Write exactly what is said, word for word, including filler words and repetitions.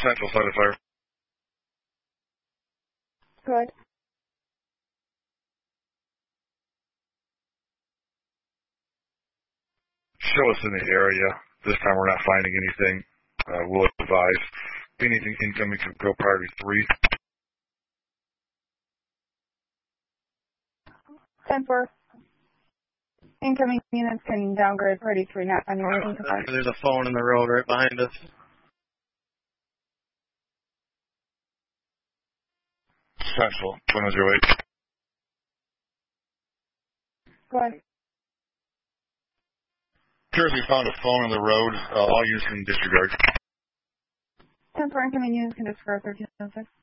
Central side of fire. Good. Show us in the area. This time we're not finding anything. Uh, we'll advise anything incoming from Go Priority three. ten four. Incoming units can downgrade Priority three, not finding anything to find. There's a phone in the road right behind us. Central, one oh zero eight. Go ahead. Jersey found a phone on the road. Uh, all units can disregard. ten four incoming units can disregard thirteen oh six.